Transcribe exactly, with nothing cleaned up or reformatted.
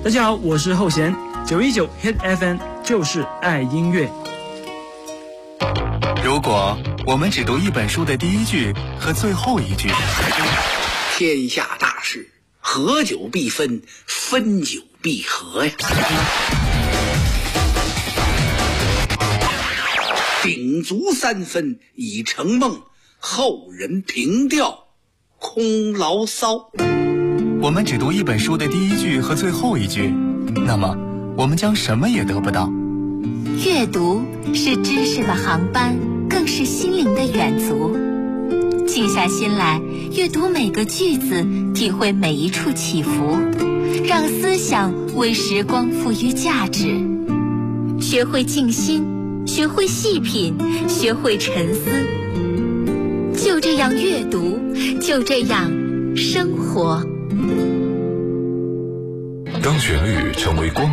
大家好，我是后弦，九一九 Hit F M 就是爱音乐。 如果我们只读一本书的第一句和最后一句， 天下大事，合久必分，分久必合呀。鼎足三分已成梦，后人凭吊空牢骚。 我们只读一本书的第一句和最后一句，那么我们将什么也得不到。 阅读是知识的航班，更是心灵的远足。静下心来，阅读每个句子，体会每一处起伏，让思想为时光赋予价值。学会静心，学会细品，学会沉思。就这样阅读，就这样生活。 当旋律成为光